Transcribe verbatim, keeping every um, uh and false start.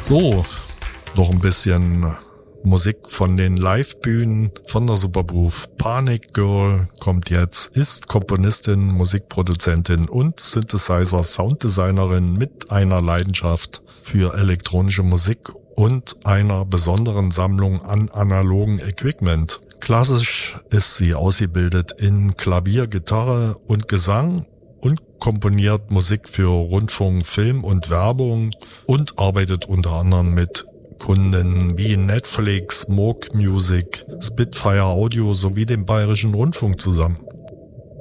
So, noch ein bisschen Musik von den Live-Bühnen von der Supergroove. Panic Girl kommt jetzt, ist Komponistin, Musikproduzentin und Synthesizer-Sounddesignerin mit einer Leidenschaft für elektronische Musik und einer besonderen Sammlung an analogen Equipment. Klassisch ist sie ausgebildet in Klavier, Gitarre und Gesang und komponiert Musik für Rundfunk, Film und Werbung und arbeitet unter anderem mit Kunden wie Netflix, Moog Music, Spitfire Audio sowie dem Bayerischen Rundfunk zusammen.